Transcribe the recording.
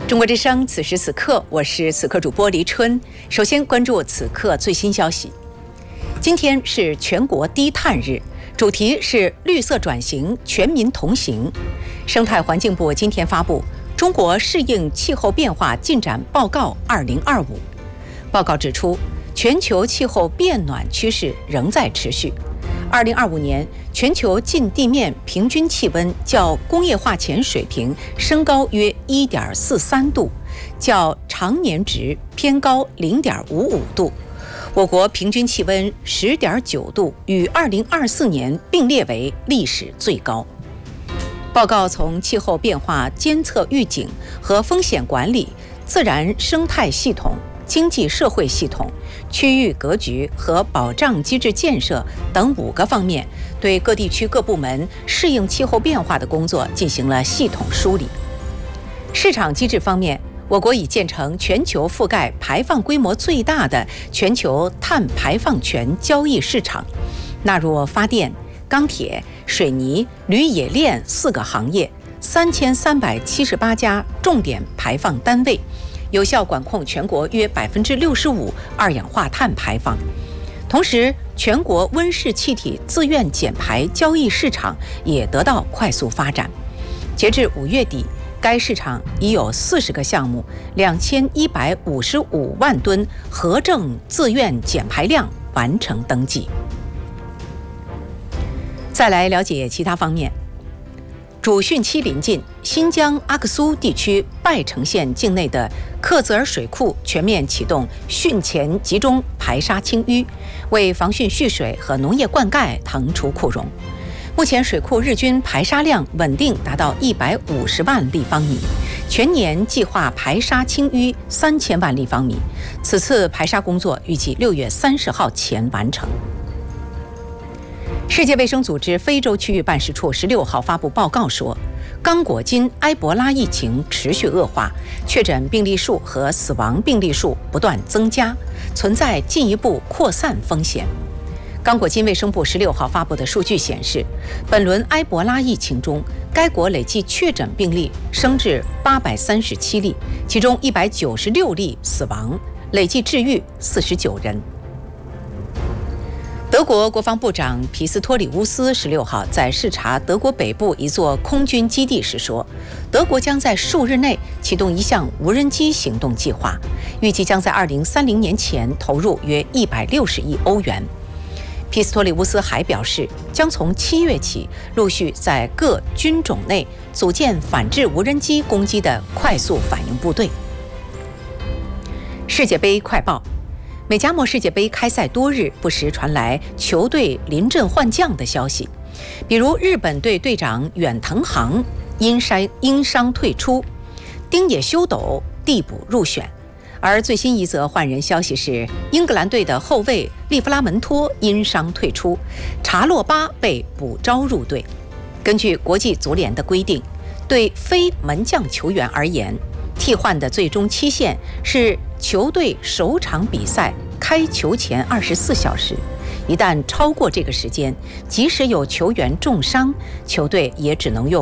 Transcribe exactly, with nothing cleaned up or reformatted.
中国之声，此时此刻，我是此刻主播黎春。首先关注此刻最新消息。今天是全国低碳日，主题是绿色转型，全民同行。生态环境部今天发布《中国适应气候变化进展报告二零二五》。报告指出，全球气候变暖趋势仍在持续。二零二五年，全球近地面平均气温较工业化前水平升高约 一点四三度，较常年值偏高 零点五五度。我国平均气温 十点九度，与二零二四年并列为历史最高。报告从气候变化监测预警和风险管理、自然生态系统、经济社会系统、区域格局和保障机制建设等五个方面，对各地区各部门适应气候变化的工作进行了系统梳理。市场机制方面，我国已建成全球覆盖排放规模最大的全球碳排放权交易市场，纳入发电、钢铁、水泥、铝冶炼四个行业，三千三百七十八家重点排放单位，有效管控全国约百分之六十五二氧化碳排放。同时，全国温室气体自愿减排交易市场也得到快速发展。截至五月底，该市场已有四十个项目，两千一百五十五万吨核证自愿减排量完成登记。再来了解其他方面。主汛期临近，新疆阿克苏地区拜城县境内的克孜尔水库全面启动汛前集中排沙清淤，为防汛蓄水和农业灌溉腾出库容。目前水库日均排沙量稳定达到一百五十万立方米，全年计划排沙清淤三千万立方米。此次排沙工作预计六月三十号前完成。世界卫生组织非洲区域办事处十六号发布报告说，刚果金埃博拉疫情持续恶化，确诊病例数和死亡病例数不断增加，存在进一步扩散风险。刚果金卫生部十六号发布的数据显示，本轮埃博拉疫情中，该国累计确诊病例升至八百三十七例，其中一百九十六例死亡，累计治愈四十九人。德国国防部长皮斯托里乌斯十六号在视察德国北部一座空军基地时说，德国将在数日内启动一项无人机行动计划，预计将在二零三零年前投入约一百六十亿欧元。皮斯托里乌斯还表示，将从七月起陆续在各军种内组建反制无人机攻击的快速反应部队。世界杯快报。美加墨世界杯开赛多日，不时传来球队临阵换将的消息，比如日本队队长远藤航因伤因伤退出，丁野修斗递补入选。而最新一则换人消息是，英格兰队的后卫利弗拉门托因伤退出，查洛巴被补招入队。根据国际足联的规定，对非门将球员而言，替换的最终期限是球队首场比赛开球前二十四小时，一旦超过这个时间，即使有球员重伤，球队也只能用